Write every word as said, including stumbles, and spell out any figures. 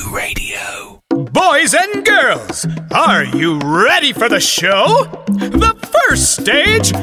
Radio. Boys and girls, are you ready for the show? The first stage